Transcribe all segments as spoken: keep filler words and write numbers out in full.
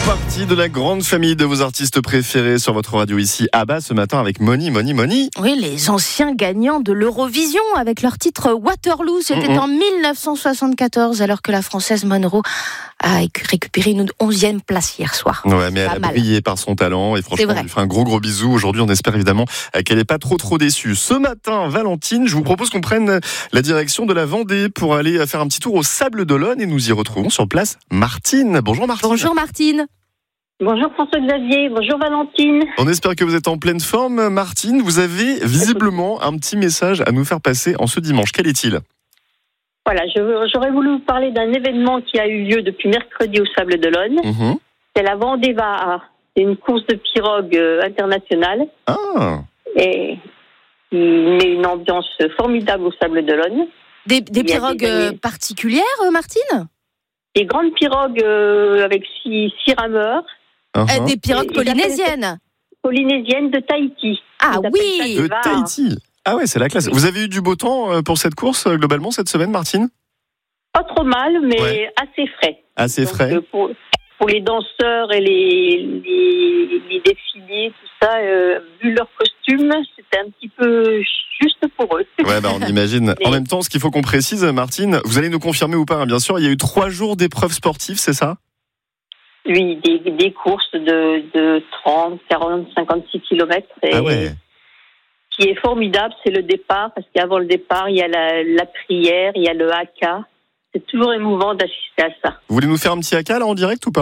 partie de la grande famille de vos artistes préférés sur votre radio ici. Abba ce matin avec Moni, Moni, Moni. Oui, les anciens gagnants de l'Eurovision avec leur titre Waterloo. C'était mmh. en dix-neuf cent soixante-quatorze, alors que la Française Monroe a récupéré une onzième place hier soir. Ouais, mais Pas elle a mal. brillé par son talent et franchement, on lui fait un gros gros bisou. Aujourd'hui, on espère évidemment qu'elle n'est pas trop trop déçue. Ce matin, Valentine, je vous propose qu'on prenne la direction de la Vendée pour aller faire un petit tour au Sables d'Olonne et nous y retrouvons sur place Martine. Bonjour Martine. Bonjour Martine. Bonjour François-Xavier, bonjour Valentine. On espère que vous êtes en pleine forme. Martine, vous avez visiblement un petit message à nous faire passer en ce dimanche. Quel est-il ? Voilà, je, j'aurais voulu vous parler d'un événement qui a eu lieu depuis mercredi au Sables d'Olonne. Mmh. C'est la Vendée V A A. C'est une course de pirogue internationale. Ah. Et qui met une ambiance formidable au Sables d'Olonne. Des, des pirogues des... particulières, Martine ? Des grandes pirogues euh, avec six, six rameurs. Uh-huh. Des pirogues polynésiennes. Polynésiennes de Tahiti. Ah oui, de Tahiti. Ah ouais, c'est la classe. Vous avez eu du beau temps pour cette course globalement cette semaine, Martine ? Pas trop mal, mais ouais. assez frais. Assez Donc, frais. Pour, pour les danseurs et les, les, les défilés, tout ça, euh, vu leur costume, c'était un petit peu juste pour eux. Ouais, bah on imagine. Mais... En même temps, ce qu'il faut qu'on précise, Martine, vous allez nous confirmer ou pas, hein, bien sûr, il y a eu trois jours d'épreuves sportives, c'est ça ? Oui, des, des courses de, de trente, quarante, cinquante-six kilomètres. Et ah ouais. Ce qui est formidable, c'est le départ, parce qu'avant le départ, il y a la, la prière, il y a le haka. C'est toujours émouvant d'assister à ça. Vous voulez nous faire un petit haka là en direct ou pas ?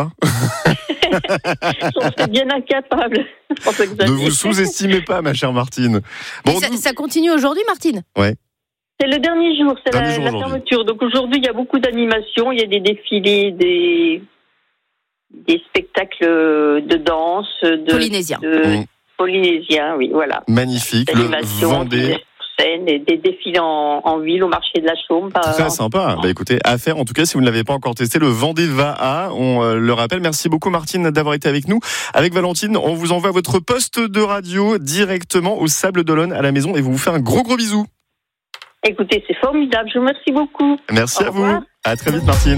J'en serais bien incapable. Ne vous sous-estimez pas, ma chère Martine. Bon, ça, nous... ça continue aujourd'hui, Martine ? Ouais. C'est le dernier jour, c'est dernier la, jour la fermeture. Donc aujourd'hui, il y a beaucoup d'animations, il y a des défilés, des, des spectacles de danse, de polynésiens. De... Mmh. Polynésiens, oui, voilà. Magnifique, le Vendée. Des, des défilés en, en ville au marché de la Chaume. Très sympa. Bah écoutez, à faire en tout cas si vous ne l'avez pas encore testé, le Vendée V A A, on euh, le rappelle. Merci beaucoup Martine d'avoir été avec nous. Avec Valentine, on vous envoie votre poste de radio directement au Sables d'Olonne à la maison et vous vous fait un gros gros bisou. Écoutez, c'est formidable. Je vous remercie beaucoup. Merci Au à revoir. vous. À très vite Martine.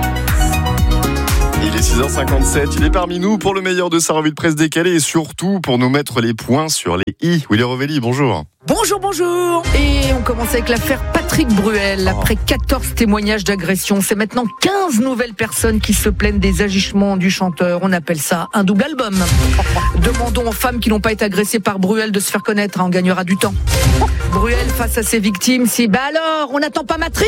Il est six heures cinquante-sept, il est parmi nous pour le meilleur de sa revue de presse décalée et surtout pour nous mettre les points sur les i. Willy Rovelli, bonjour. Bonjour, bonjour. Et on commence avec l'affaire Patrick Bruel. Après quatorze témoignages d'agression, c'est maintenant quinze nouvelles personnes qui se plaignent des agissements du chanteur. On appelle ça un double album. Demandons aux femmes qui n'ont pas été agressées par Bruel de se faire connaître, hein, on gagnera du temps. Bruel face à ses victimes, si bah alors, on n'attend pas Matrick ?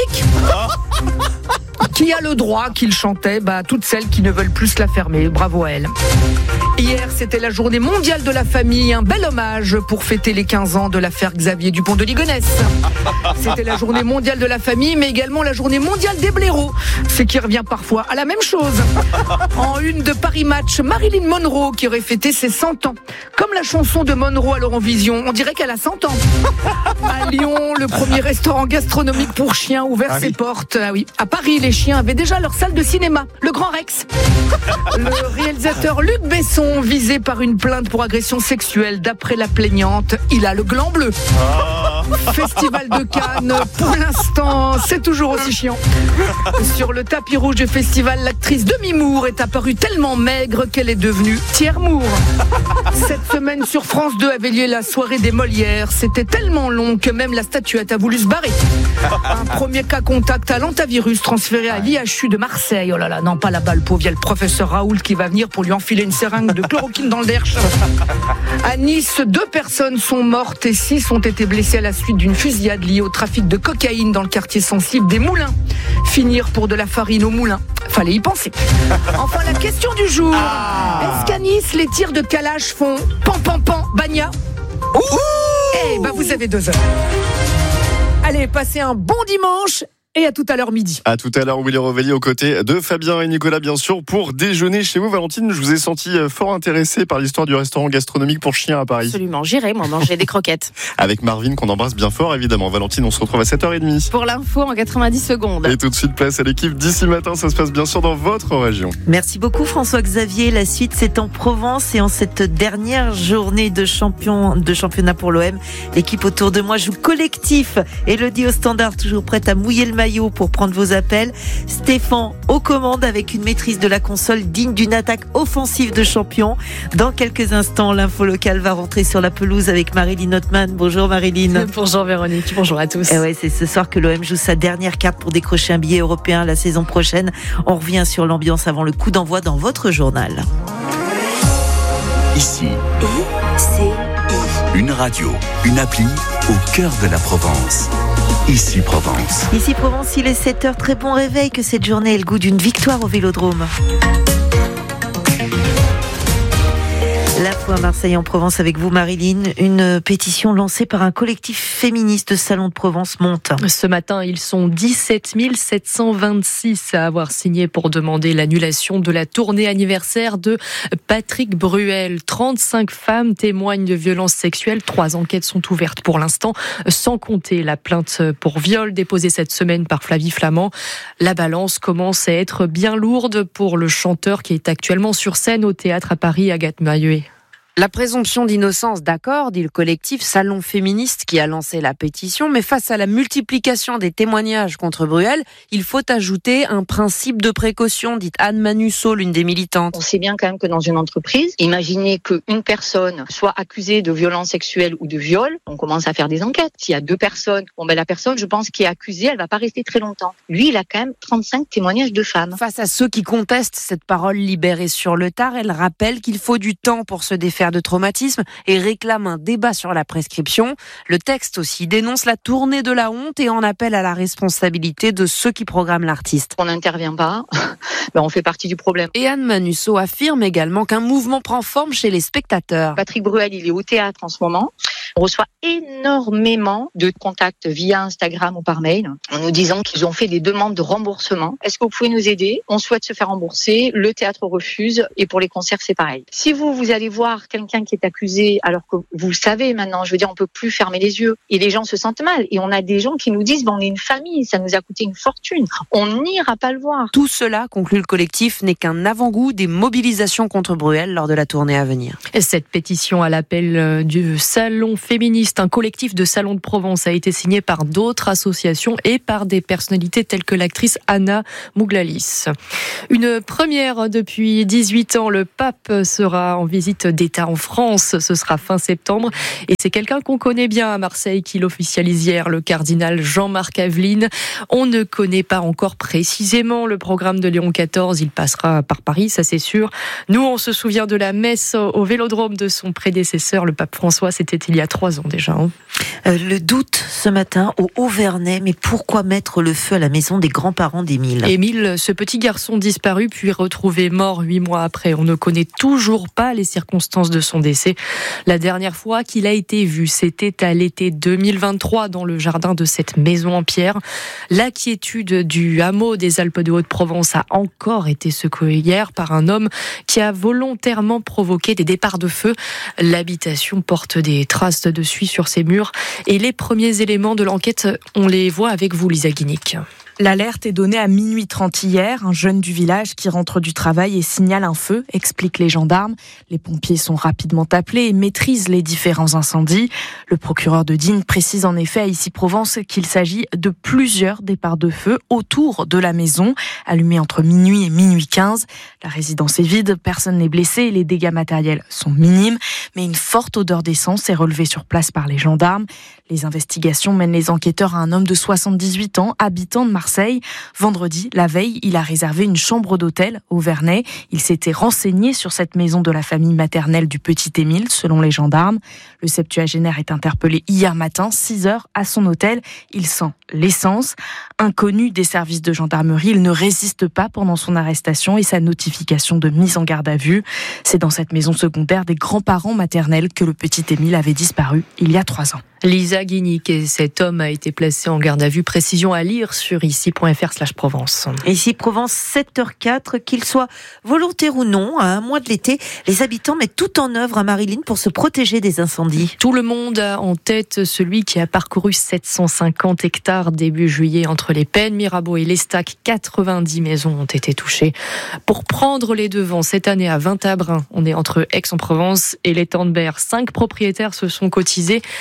Qui a le droit qu'il chantait ? Bah, toutes celles qui ne veulent plus la fermer. Bravo à elle. Hier, c'était la journée mondiale de la famille. Un bel hommage pour fêter les quinze ans de l'affaire Xavier Dupont de Ligonnès. C'était la journée mondiale de la famille, mais également la journée mondiale des blaireaux. Ce qui revient parfois à la même chose. En une de Paris Match, Marilyn Monroe qui aurait fêté ses cent ans. Comme la chanson de Monroe à l'Eurovision, on dirait qu'elle a cent ans. À Lyon, le premier restaurant gastronomique pour chiens ouvert ah oui. ses portes. Ah oui. À Paris, les chiens avaient déjà leur salle de cinéma, le Grand Rex. Le réalisateur Luc Besson, visé par une plainte pour agression sexuelle, d'après la plaignante, il a le gland bleu. Oh. Festival de Cannes, pour l'instant, c'est toujours aussi chiant. Sur le tapis rouge du festival, l'actrice Demi Moore est apparue tellement maigre qu'elle est devenue Thiers Moore. Cette semaine sur France deux avait lieu la soirée des Molières. C'était tellement long que même la statuette a voulu se barrer. Un premier cas contact à l'antavirus transféré à l'I H U de Marseille. Oh là là, non pas là-bas, le pauvre, il y a le professeur Raoult qui va venir pour lui enfiler une seringue de chloroquine dans le derche. À Nice, deux personnes sont mortes et six ont été blessées à la suite d'une fusillade liée au trafic de cocaïne dans le quartier sensible des Moulins. Finir pour de la farine au moulin, fallait y penser. Enfin, la question du jour. Ah. Est-ce qu'à Nice, les tirs de Kalash font pan pan pan bagna? Eh ben, vous avez deux heures. Allez, passez un bon dimanche. Et à tout à l'heure midi. À tout à l'heure, Willy Rovelli aux côtés de Fabien et Nicolas, bien sûr, pour déjeuner chez vous. Valentine, je vous ai senti fort intéressé par l'histoire du restaurant gastronomique pour chiens à Paris. Absolument, j'irai moi manger des croquettes. Avec Marvin, qu'on embrasse bien fort, évidemment. Valentine, on se retrouve à sept heures trente. Pour l'info en quatre-vingt-dix secondes. Et tout de suite, place à l'équipe d'ici matin. Ça se passe bien sûr dans votre région. Merci beaucoup François-Xavier. La suite, c'est en Provence et en cette dernière journée de champion, de championnat pour l'O M. L'équipe autour de moi joue collectif. Élodie au standard, toujours prête à mouiller le maillot pour prendre vos appels. Stéphane aux commandes avec une maîtrise de la console digne d'une attaque offensive de champion. Dans quelques instants, l'info locale va rentrer sur la pelouse avec Marilyn Hotman. Bonjour Marilyn. Bonjour Véronique, bonjour à tous. Et ouais, c'est ce soir que l'O M joue sa dernière carte pour décrocher un billet européen la saison prochaine. On revient sur l'ambiance avant le coup d'envoi dans votre journal. Ici, I C I. Une radio, une appli au cœur de la Provence. Ici Provence. Ici Provence, il est sept heures. Très bon réveil que cette journée ait le goût d'une victoire au Vélodrome. La fois à Marseille en Provence avec vous Marilyn, une pétition lancée par un collectif féministe de Salon de Provence monte. Ce matin, ils sont dix-sept mille sept cent vingt-six à avoir signé pour demander l'annulation de la tournée anniversaire de Patrick Bruel. trente-cinq femmes témoignent de violences sexuelles. Trois enquêtes sont ouvertes pour l'instant, sans compter la plainte pour viol déposée cette semaine par Flavie Flament. La balance commence à être bien lourde pour le chanteur qui est actuellement sur scène au théâtre à Paris, Agathe Mailluet. La présomption d'innocence, d'accord, dit le collectif Salon féministe qui a lancé la pétition, mais face à la multiplication des témoignages contre Bruel, il faut ajouter un principe de précaution, dit Anne Manusseau, l'une des militantes. On sait bien quand même que dans une entreprise, imaginez qu'une personne soit accusée de violence sexuelle ou de viol, on commence à faire des enquêtes. S'il y a deux personnes, bon ben la personne, je pense, qui est accusée, elle va pas rester très longtemps. Lui, il a quand même trente-cinq témoignages de femmes. Face à ceux qui contestent cette parole libérée sur le tard, elle rappelle qu'il faut du temps pour se défaire de traumatisme et réclame un débat sur la prescription. Le texte aussi dénonce la tournée de la honte et en appelle à la responsabilité de ceux qui programment l'artiste. On n'intervient pas, ben on fait partie du problème. Et Anne Manusseau affirme également qu'un mouvement prend forme chez les spectateurs. Patrick Bruel, il est au théâtre en ce moment. On reçoit énormément de contacts via Instagram ou par mail en nous disant qu'ils ont fait des demandes de remboursement. Est-ce que vous pouvez nous aider ? On souhaite se faire rembourser, le théâtre refuse et pour les concerts c'est pareil. Si vous, vous allez voir quelqu'un qui est accusé alors que vous le savez maintenant, je veux dire, on peut plus fermer les yeux et les gens se sentent mal. Et on a des gens qui nous disent, ben, on est une famille, ça nous a coûté une fortune, on n'ira pas le voir. Tout cela, conclut le collectif, n'est qu'un avant-goût des mobilisations contre Bruel lors de la tournée à venir. Cette pétition à l'appel du Salon féministe, un collectif de Salon de Provence, a été signée par d'autres associations et par des personnalités telles que l'actrice Anna Mouglalis. Une première depuis dix-huit ans, le pape sera en visite d'État en France. Ce sera fin septembre et c'est quelqu'un qu'on connaît bien à Marseille qui l'officialise hier, le cardinal Jean-Marc Aveline. On ne connaît pas encore précisément le programme de Léon quatorze. Il passera par Paris, ça c'est sûr. Nous, on se souvient de la messe au Vélodrome de son prédécesseur, le pape François. C'était il y a trois ans déjà. Hein. Euh, le doute ce matin au Haut-Vernay. Mais pourquoi mettre le feu à la maison des grands-parents d'Émile ? Émile, ce petit garçon disparu puis retrouvé mort huit mois après. On ne connaît toujours pas les circonstances de son décès. La dernière fois qu'il a été vu, c'était à l'été deux mille vingt-trois dans le jardin de cette maison en pierre. L'inquiétude du hameau des Alpes de Haute-Provence a encore été secouée hier par un homme qui a volontairement provoqué des départs de feu. L'habitation porte des traces de suie sur ses murs et les premiers éléments de l'enquête, on les voit avec vous, Lisa Guinic. L'alerte est donnée à minuit trente hier. Un jeune du village qui rentre du travail et signale un feu, expliquent les gendarmes. Les pompiers sont rapidement appelés et maîtrisent les différents incendies. Le procureur de Digne précise en effet à Ici Provence qu'il s'agit de plusieurs départs de feu autour de la maison, allumés entre minuit et minuit quinze. La résidence est vide, personne n'est blessé et les dégâts matériels sont minimes. Mais une forte odeur d'essence est relevée sur place par les gendarmes. Les investigations mènent les enquêteurs à un homme de soixante-dix-huit ans, habitant de Marseille. Vendredi, la veille, il a réservé une chambre d'hôtel au Vernay. Il s'était renseigné sur cette maison de la famille maternelle du petit Émile, selon les gendarmes. Le septuagénaire est interpellé hier matin, six heures, à son hôtel. Il sent l'essence. Inconnu des services de gendarmerie, il ne résiste pas pendant son arrestation et sa notification de mise en garde à vue. C'est dans cette maison secondaire des grands-parents maternels que le petit Émile avait disparu il y a trois ans. Lisa Guinic, et cet homme a été placé en garde à vue. Précision à lire sur ici point f r slash Provence. Ici Provence, sept heures quatre, qu'il soit volontaire ou non, à un mois de l'été, les habitants mettent tout en œuvre à Marilyn pour se protéger des incendies. Tout le monde a en tête celui qui a parcouru sept cent cinquante hectares début juillet entre les Pennes, Mirabeau et l'Estac. quatre-vingt-dix maisons ont été touchées. Pour prendre les devants, cette année à Vingt-Abrun, on est entre Aix-en-Provence et l'étang de Berre. Cinq propriétaires se sont cotisés pour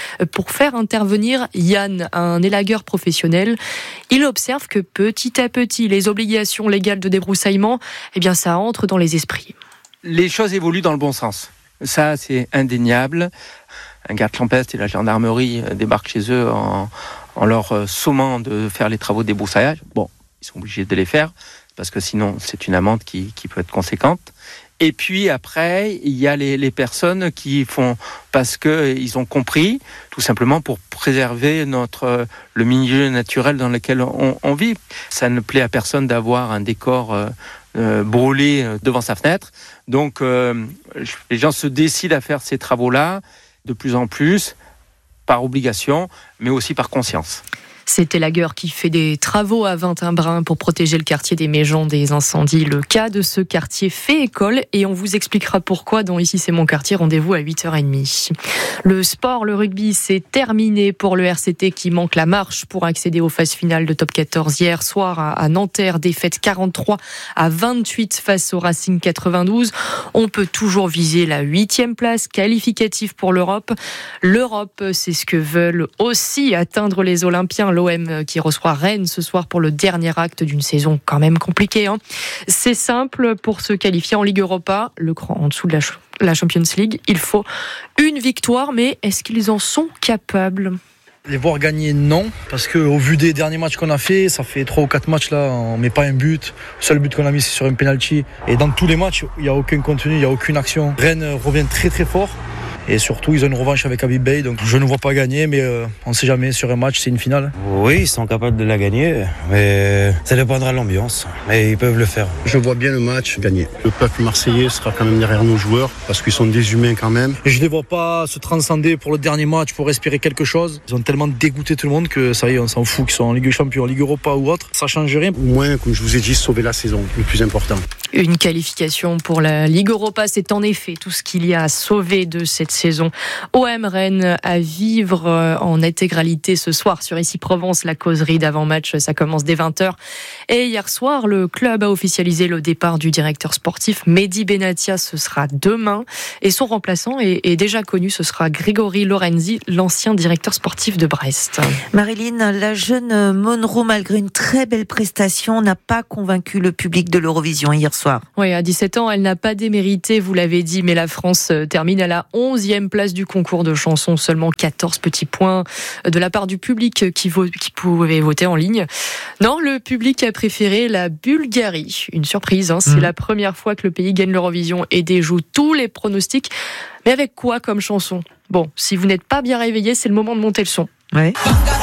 pour faire intervenir Yann, un élagueur professionnel. Il observe que petit à petit, les obligations légales de débroussaillement, eh bien, ça entre dans les esprits. Les choses évoluent dans le bon sens. Ça, c'est indéniable. Un garde champêtre et la gendarmerie débarquent chez eux en, en leur sommant de faire les travaux de débroussaillage. Bon, ils sont obligés de les faire parce que sinon, c'est une amende qui, qui peut être conséquente. Et puis après, il y a les, les personnes qui font parce qu'ils ont compris, tout simplement pour préserver notre, le milieu naturel dans lequel on, on vit. Ça ne plaît à personne d'avoir un décor euh, euh, brûlé devant sa fenêtre. Donc, euh, les gens se décident à faire ces travaux-là de plus en plus, par obligation, mais aussi par conscience. C'est élagueur qui fait des travaux à Vintimbrun pour protéger le quartier des Méjeans des incendies. Le cas de ce quartier fait école et on vous expliquera pourquoi dans Ici c'est mon quartier. Rendez-vous à huit heures trente. Le sport, le rugby, c'est terminé pour le R C T qui manque la marche pour accéder aux phases finales de top quatorze. Hier soir à Nanterre, défaite quarante-trois à vingt-huit face au Racing quatre-vingt-douze. On peut toujours viser la huitième place qualificative pour l'Europe. L'Europe, c'est ce que veulent aussi atteindre les Olympiens. L'O M qui reçoit Rennes ce soir pour le dernier acte d'une saison quand même compliquée. Hein. C'est simple, pour se qualifier en Ligue Europa, le cran en dessous de la, la Champions League, il faut une victoire, mais est-ce qu'ils en sont capables ? Les voir gagner, non, parce qu'au vu des derniers matchs qu'on a fait, ça fait trois ou quatre matchs là, on met pas un but. Le seul but qu'on a mis, c'est sur un penalty. Et dans tous les matchs, il n'y a aucun contenu, il n'y a aucune action. Rennes revient très très fort. Et surtout, ils ont une revanche avec Habib Beye, donc je ne vois pas gagner, mais euh, on ne sait jamais, sur un match, c'est une finale. Oui, ils sont capables de la gagner, mais ça dépendra de l'ambiance, mais ils peuvent le faire. Je vois bien le match gagner. Le peuple marseillais sera quand même derrière nos joueurs, parce qu'ils sont des humains quand même. Et je ne les vois pas se transcender pour le dernier match, pour espérer quelque chose. Ils ont tellement dégoûté tout le monde que ça y est, on s'en fout qu'ils soient en Ligue des Champions, en Ligue Europa ou autre. Ça ne change rien. Au moins, comme je vous ai dit, sauver la saison, le plus important. Une qualification pour la Ligue Europa, c'est en effet tout ce qu'il y a à sauver de cette saison. O M Rennes à vivre en intégralité ce soir sur Ici Provence. La causerie d'avant-match, ça commence dès vingt heures. Et hier soir, le club a officialisé le départ du directeur sportif Mehdi Benatia. Ce sera demain. Et son remplaçant est, est déjà connu, ce sera Grégory Lorenzi, l'ancien directeur sportif de Brest. Marilyn, la jeune Monroe, malgré une très belle prestation, n'a pas convaincu le public de l'Eurovision hier soir. Oui, à dix-sept ans, elle n'a pas démérité, vous l'avez dit, mais la France termine à la onzième place du concours de chansons. Seulement quatorze petits points de la part du public qui, vo- qui pouvait voter en ligne. Non, le public a préféré la Bulgarie. Une surprise, hein, c'est mmh. la première fois que le pays gagne l'Eurovision et déjoue tous les pronostics. Mais avec quoi comme chanson ? Bon, si vous n'êtes pas bien réveillé, c'est le moment de monter le son. Ouais.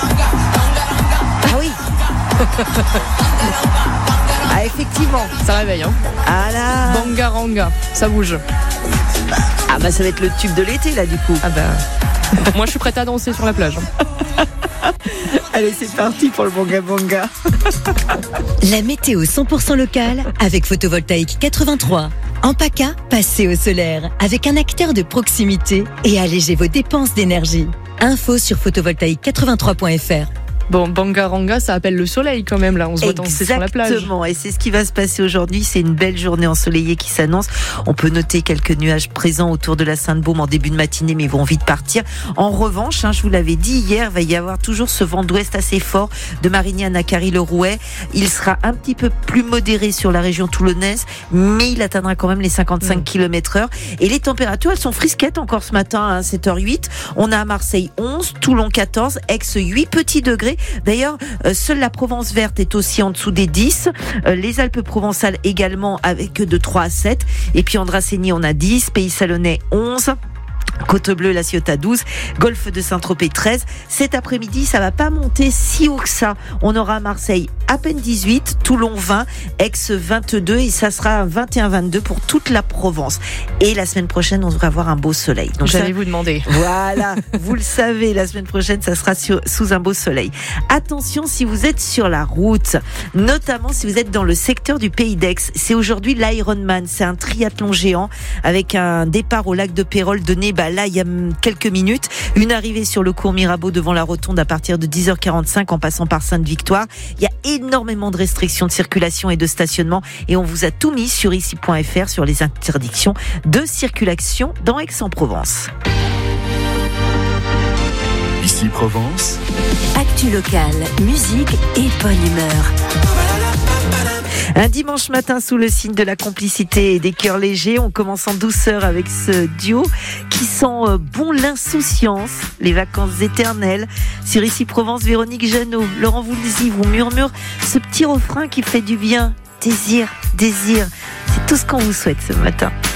Ah oui. Ah, effectivement. Ça réveille, hein. Ah là. Bangaranga, ça bouge. Ah bah ça va être le tube de l'été là du coup. Ah bah. Moi je suis prête à danser sur la plage. Allez, c'est parti pour le Banga Banga. La météo cent pour cent locale avec Photovoltaïque quatre-vingt-trois. En PACA, passez au solaire avec un acteur de proximité et allégez vos dépenses d'énergie. Info sur photovoltaïque quatre-vingt-trois point f r. Bon, Bangaranga, ça appelle le soleil quand même, là. On se voit danser sur la plage. Exactement, et c'est ce qui va se passer aujourd'hui. C'est une belle journée ensoleillée qui s'annonce. On peut noter quelques nuages présents autour de la Sainte-Baume en début de matinée, mais ils vont vite partir. En revanche, hein, je vous l'avais dit hier, il va y avoir toujours ce vent d'ouest assez fort de Marignane à Carry-le-Rouet. Il sera un petit peu plus modéré sur la région toulonnaise, mais il atteindra quand même les cinquante-cinq kilomètres heure. Et les températures, elles sont frisquettes encore ce matin à sept heures huit. On a à Marseille onze, Toulon quatorze, Aix huit petits degrés. D'ailleurs, euh, seule la Provence verte est aussi en dessous des dix. Euh, les Alpes-Provençales également avec de trois à sept. Et puis Andrasségny, on a dix. Pays Salonnais, onze. Côte-Bleue, La Ciotat douze, Golfe de Saint-Tropez treize. Cet après-midi, ça va pas monter si haut que ça. On aura à Marseille à peine dix-huit, Toulon vingt, Aix vingt-deux et ça sera vingt et un vingt-deux pour toute la Provence. Et la semaine prochaine, on devrait avoir un beau soleil. Donc j'allais ça, vous demander. Voilà, vous le savez, la semaine prochaine, ça sera sur, sous un beau soleil. Attention si vous êtes sur la route, notamment si vous êtes dans le secteur du Pays d'Aix. C'est aujourd'hui l'Ironman, c'est un triathlon géant avec un départ au lac de Pérol donné bah, là il y a quelques minutes, une arrivée sur le cours Mirabeau devant la rotonde à partir de dix heures quarante-cinq en passant par Sainte-Victoire. Il y a énormément de restrictions de circulation et de stationnement et on vous a tout mis sur ici point f r sur les interdictions de circulation dans Aix-en-Provence. Ici Provence. Actu locale, musique et bonne humeur. Un dimanche matin sous le signe de la complicité et des cœurs légers, on commence en douceur avec ce duo qui sent bon l'insouciance, les vacances éternelles. Sur Ici Provence, Véronique Jeannot, Laurent Voulzy vous murmure ce petit refrain qui fait du bien. Désir, désir, c'est tout ce qu'on vous souhaite ce matin.